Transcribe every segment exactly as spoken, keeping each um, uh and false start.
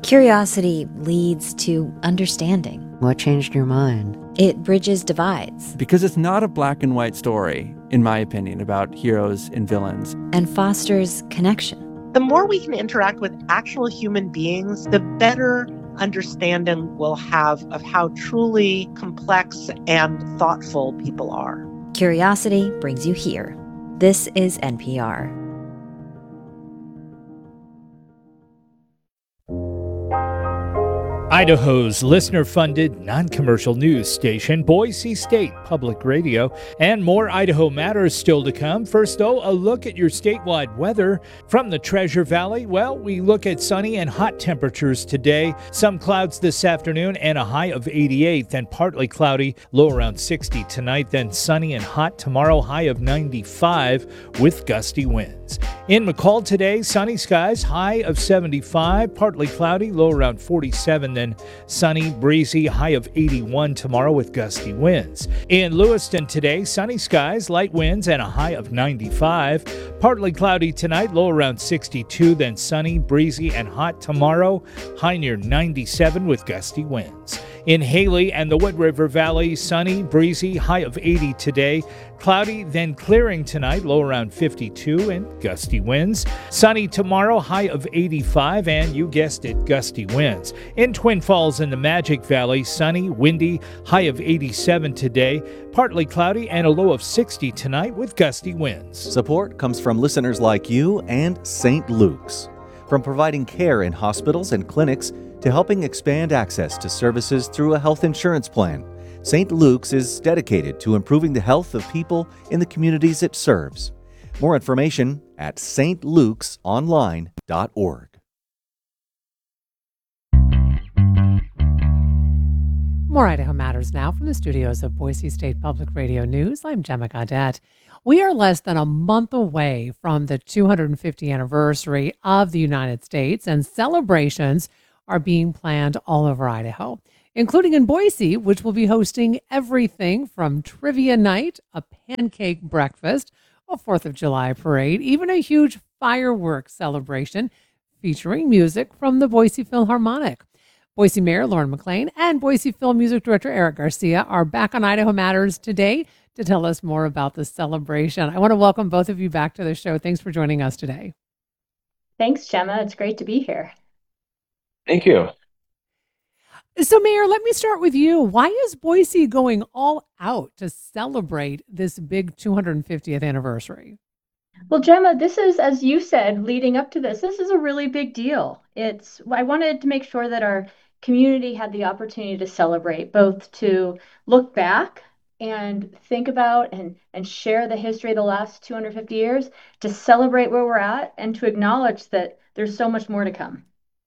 Curiosity leads to understanding. What changed your mind? It bridges divides. Because it's not a black and white story, in my opinion, about heroes and villains. And fosters connection. The more we can interact with actual human beings, the better understanding we'll have of how truly complex and thoughtful people are. Curiosity brings you here. This is N P R. Idaho's listener-funded, non-commercial news station, Boise State Public Radio, and more Idaho Matters still to come. First, though, a look at your statewide weather. From the Treasure Valley, well, we look at sunny and hot temperatures today. Some clouds this afternoon and a high of eighty-eight, then partly cloudy, low around sixty tonight, then sunny and hot tomorrow, high of ninety-five with gusty winds. In McCall today, sunny skies, high of seventy-five, partly cloudy, low around forty-seven, then sunny, breezy, high of eighty-one tomorrow with gusty winds. In Lewiston today, sunny skies, light winds, and a high of ninety-five. Partly cloudy tonight, low around sixty-two, then sunny, breezy, and hot tomorrow, high near ninety-seven with gusty winds. In Haley and the Wood River Valley, sunny, breezy, high of eighty today. Cloudy, then clearing tonight, low around fifty-two and gusty winds. Sunny tomorrow, high of eighty-five, and you guessed it, gusty winds. In Twin Falls and the Magic Valley, sunny, windy, high of eighty-seven today. Partly cloudy and a low of sixty tonight with gusty winds. Support comes from listeners like you and Saint Luke's. From providing care in hospitals and clinics to helping expand access to services through a health insurance plan, Saint Luke's is dedicated to improving the health of people in the communities it serves. More information at s t lukes online dot org. More Idaho Matters now from the studios of Boise State Public Radio News. I'm Gemma Gaudette. We are less than a month away from the two hundred fiftieth anniversary of the United States, and celebrations are being planned all over Idaho, including in Boise, which will be hosting everything from trivia night, a pancake breakfast, a fourth of July parade, even a huge fireworks celebration featuring music from the Boise Philharmonic. Boise Mayor Lauren McLean and Boise Phil Music Director Eric Garcia are back on Idaho Matters today to tell us more about the celebration. I want to welcome both of you back to the show. Thanks for joining us today. Thanks, Gemma. It's great to be here. Thank you. So, Mayor, let me start with you. Why is Boise going all out to celebrate this big two hundred fiftieth anniversary? Well, Gemma, this is, as you said, leading up to this, this is a really big deal. It's, I wanted to make sure that our community had the opportunity to celebrate, both to look back and think about and, and share the history of the last two hundred fifty years, to celebrate where we're at, and to acknowledge that there's so much more to come.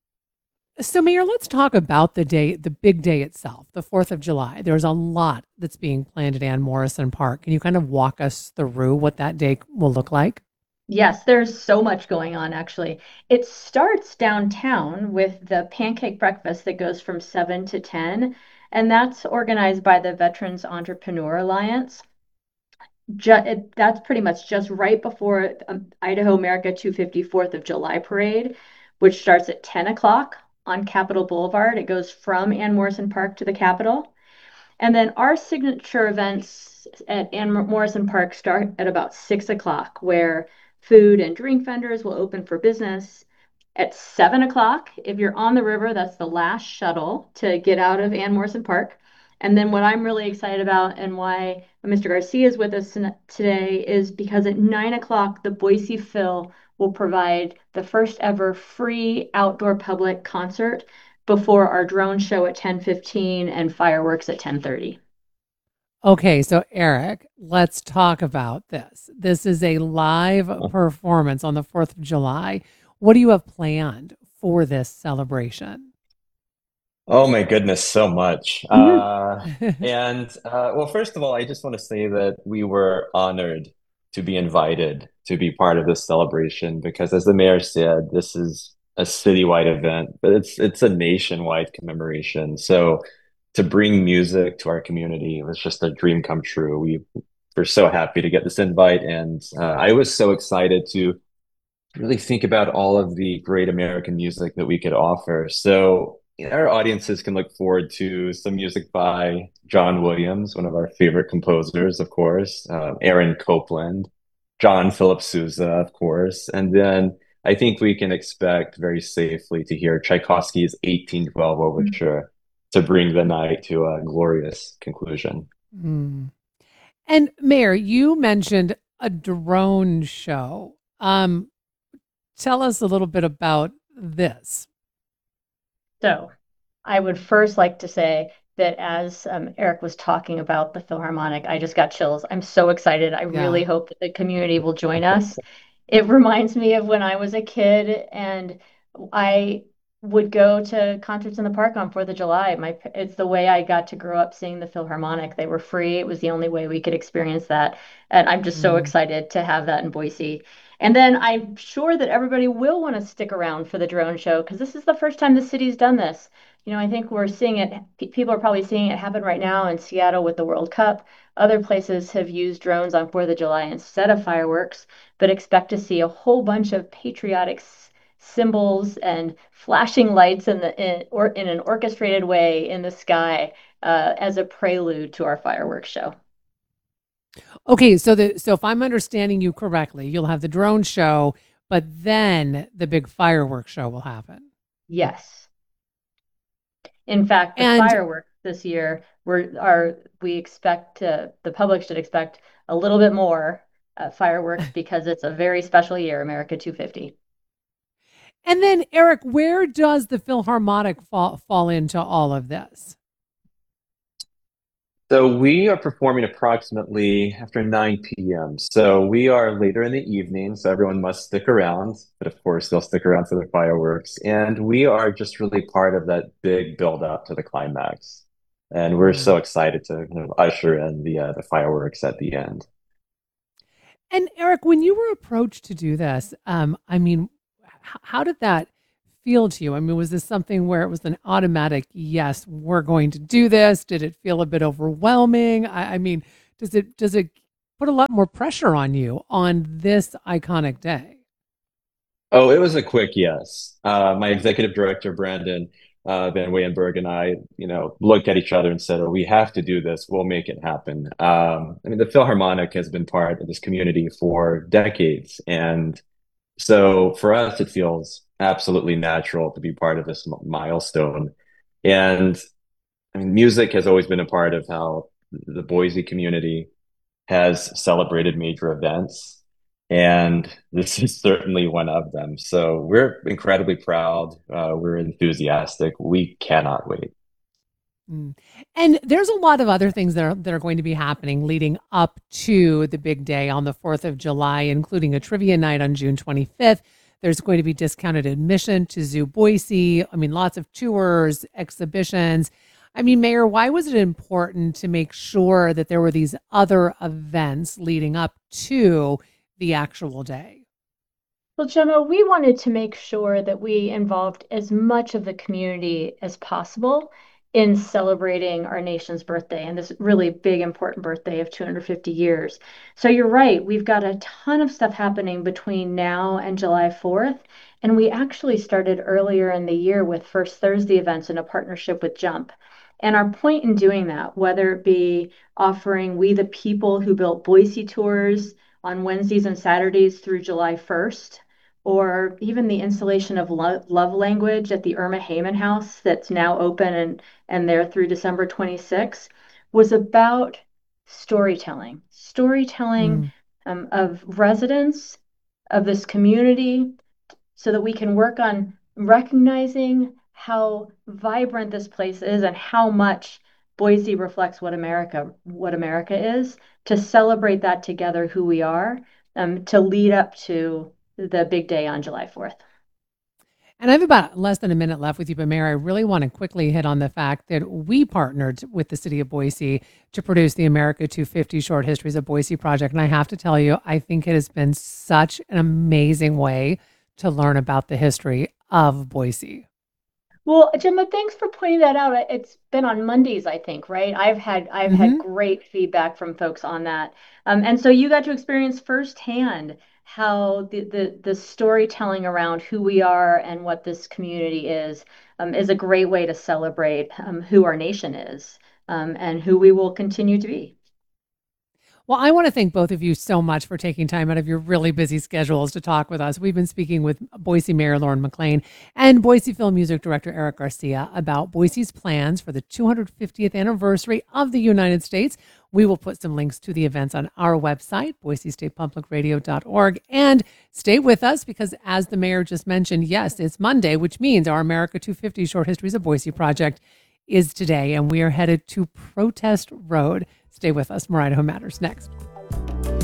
So, Mayor, let's talk about the day, the big day itself, the fourth of July. There's a lot that's being planned at Ann Morrison Park. Can you kind of walk us through what that day will look like? Yes, there's so much going on, actually. It starts downtown with the pancake breakfast that goes from seven to ten, and that's organized by the Veterans Entrepreneur Alliance. Ju- it, that's pretty much just right before um, Idaho America two fifty fourth of July parade, which starts at ten o'clock on Capitol Boulevard. It goes from Ann Morrison Park to the Capitol. And then our signature events at Ann Morrison Park start at about six o'clock, where food and drink vendors will open for business. At seven o'clock, if you're on the river, that's the last shuttle to get out of Ann Morrison Park. And then what I'm really excited about, and why Mister Garcia is with us today, is because at nine o'clock, the Boise Phil will provide the first ever free outdoor public concert before our drone show at ten fifteen and fireworks at ten thirty. Okay, so Eric, let's talk about this. This is a live performance on the fourth of July. What do you have planned for this celebration? Oh my goodness, so much. Uh, and uh, well, first of all, I just want to say that we were honored to be invited to be part of this celebration, because as the mayor said, this is a citywide event, but it's it's a nationwide commemoration. So to bring music to our community was just a dream come true. We were so happy to get this invite, and uh, I was so excited to really think about all of the great American music that we could offer. So you know, our audiences can look forward to some music by John Williams, one of our favorite composers, of course, uh, Aaron Copland, John Philip Sousa, of course, and then I think we can expect very safely to hear Tchaikovsky's eighteen twelve Overture to bring the night to a glorious conclusion. Mm. And Mayor, you mentioned a drone show. Um, tell us a little bit about this. So I would first like to say that as um, Eric was talking about the Philharmonic, I just got chills. I'm so excited. I Yeah. really hope that the community will join us. It reminds me of when I was a kid and I would go to concerts in the park on fourth of July. My, it's the way I got to grow up seeing the Philharmonic. They were free. It was the only way we could experience that. And I'm just so Mm. excited to have that in Boise. And then I'm sure that everybody will want to stick around for the drone show because this is the first time the city's done this. You know, I think we're seeing it, people are probably seeing it happen right now in Seattle with the World Cup. Other places have used drones on fourth of July instead of fireworks, but expect to see a whole bunch of patriotic s- symbols and flashing lights in the in, or in an orchestrated way in the sky uh, as a prelude to our fireworks show. Okay, so the so if I'm understanding you correctly, you'll have the drone show, but then the big fireworks show will happen. Yes. In fact, the And fireworks this year we're are we expect to, the public should expect a little bit more uh, fireworks because it's a very special year, America two fifty. and then Eric, where does the Philharmonic fall fall into all of this? So we are performing approximately after nine p m. So we are later in the evening, so everyone must stick around. But of course, they'll stick around for the fireworks. And we are just really part of that big build up to the climax. And we're Mm. so excited to kind of usher in the uh, the fireworks at the end. And Eric, when you were approached to do this, um, I mean, h- how did that feel to you? I mean, was this something where it was an automatic, yes, we're going to do this? Did it feel a bit overwhelming? I, I mean, does it does it put a lot more pressure on you on this iconic day? Oh, it was a quick yes. Uh, my executive director, Brandon uh, Van Weyenberg, and I, you know, looked at each other and said, "Oh, we have to do this. We'll make it happen." Um, I mean, the Philharmonic has been part of this community for decades, and so for us, it feels absolutely natural to be part of this m- milestone. And I mean, music has always been a part of how the Boise community has celebrated major events, and this is certainly one of them. So we're incredibly proud. Uh, we're enthusiastic. We cannot wait. Mm. And there's a lot of other things that are that are going to be happening leading up to the big day on the fourth of July, including a trivia night on June twenty-fifth. There's going to be discounted admission to Zoo Boise. I mean, lots of tours, exhibitions. I mean, Mayor, why was it important to make sure that there were these other events leading up to the actual day? Well, Gemma, we wanted to make sure that we involved as much of the community as possible in celebrating our nation's birthday and this really big, important birthday of two hundred fifty years. So you're right, we've got a ton of stuff happening between now and July fourth. And we actually started earlier in the year with First Thursday events in a partnership with Jump. And our point in doing that, whether it be offering We the People Who Built Boise tours on Wednesdays and Saturdays through July first, or even the installation of Lo- Love Language at the Irma Heyman House that's now open and, and there through December twenty-sixth, was about storytelling, storytelling Mm. um, of residents of this community so that we can work on recognizing how vibrant this place is and how much Boise reflects what America what America is, to celebrate that together, who we are, um, to lead up to the big day on July fourth. And I have about less than a minute left with you, but Mayor, I really want to quickly hit on the fact that we partnered with the city of Boise to produce the America two fifty Short Histories of Boise project. And I have to tell you, I think it has been such an amazing way to learn about the history of Boise. Well, Gemma, thanks for pointing that out. It's been on Mondays, I think, right? I've had I've had Mm-hmm. great feedback from folks on that, um, and so you got to experience firsthand how the, the, the storytelling around who we are and what this community is um, is a great way to celebrate um, who our nation is um, and who we will continue to be. Well, I want to thank both of you so much for taking time out of your really busy schedules to talk with us. We've been speaking with Boise Mayor Lauren McLean and Boise Film Music Director Eric Garcia about Boise's plans for the two hundred fiftieth anniversary of the United States. We will put some links to the events on our website, boise state public radio dot org. And stay with us because, as the mayor just mentioned, yes, it's Monday, which means our America two fifty Short Histories of Boise project is today, and we are headed to Protest Road. Stay with us. More Idaho Matters next.